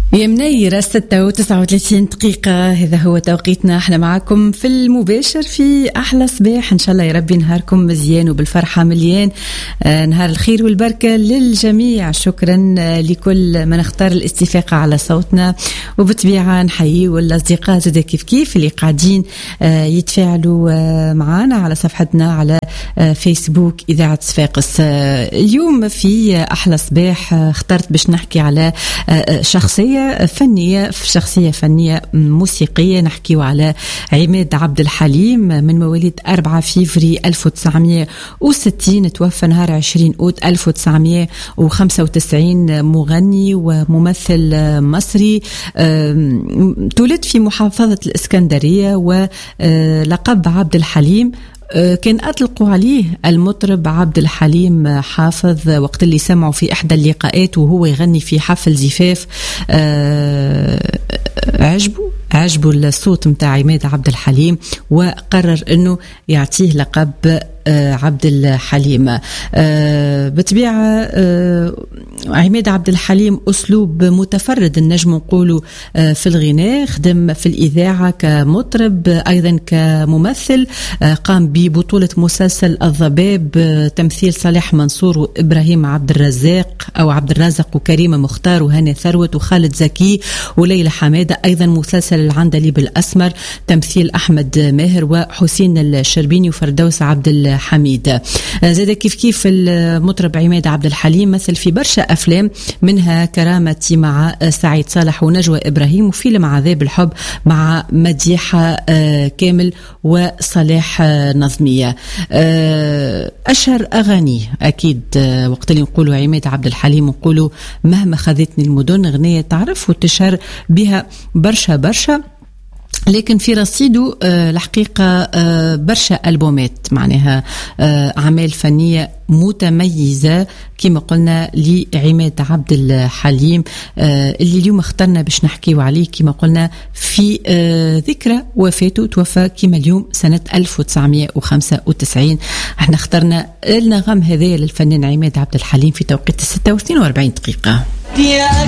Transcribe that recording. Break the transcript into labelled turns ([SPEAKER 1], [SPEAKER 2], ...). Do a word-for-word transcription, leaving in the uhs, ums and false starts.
[SPEAKER 1] يا منيرة ستة وتسعة وثلاثين دقيقة، هذا هو توقيتنا. احنا معكم في المباشر في أحلى صباح. إن شاء الله يا ربي نهاركم مزيان وبالفرحة مليان، آه نهار الخير والبركة للجميع. شكرا آه لكل من اختار الاستفاقة على صوتنا، وبطبيعة نحيي والأصدقاء زادا كيف كيف اللي قاعدين آه يتفاعلوا آه معنا على صفحتنا على آه فيسبوك إذاعة صفاقس. آه اليوم في آه أحلى صباح آه اخترت باش نحكي على آه شخصية فنية في شخصية فنية موسيقية. نحكيو على عماد عبد الحليم، من مواليد أربعة فيفري ألف وتسعمية وستين، توفى نهار عشرين أوت ألف وتسعمية وخمسة وتسعين، مغني وممثل مصري. تولد في محافظة الإسكندرية، ولقب عبد الحليم كان أطلقوا عليه المطرب عبد الحليم حافظ، وقت اللي سمعوا في إحدى اللقاءات وهو يغني في حفل زفاف عجبوا عجبوا الصوت متاع عماد عبد الحليم، وقرر أنه يعطيه لقب عبد الحليم. بطبيعة عماد عبد الحليم أسلوب متفرد، النجم نقولوا في الغناء، خدم في الإذاعة كمطرب أيضا كممثل، قام ببطولة مسلسل الضباب تمثيل صالح منصور وإبراهيم عبد الرزاق أو عبد الرازق وكريمة مختار وهاني ثروت وخالد زكي وليلى حمادة، أيضا مسلسل العندليب الأسمر تمثيل أحمد ماهر وحسين الشربيني وفردوس عبد الحميد. زاد كيف كيف المطرب عماد عبد الحليم مثل في برشا أفلام، منها كرامتي مع سعيد صالح ونجوى إبراهيم، وفيلم عذاب الحب مع مديحة كامل وصلاح نظمية. أشهر أغاني أكيد وقت اللي نقولوا عماد عبد الحليم نقولوا مهما خذتني المدن، أغنية تعرف وتشهر بها برشا برشا، لكن في رصيده آه الحقيقة آه برشا ألبومات، معناها آه أعمال فنية متميزة كما قلنا لعماد عبد الحليم، آه اللي اليوم اخترنا باش نحكيو عليه كما قلنا في آه ذكرى وفاته. توفى كما اليوم سنة ألف وتسعمية وخمسة وتسعين. احنا اخترنا النغم هذا للفنان عماد عبد الحليم في توقيت الستة واثنين وأربعين دقيقة.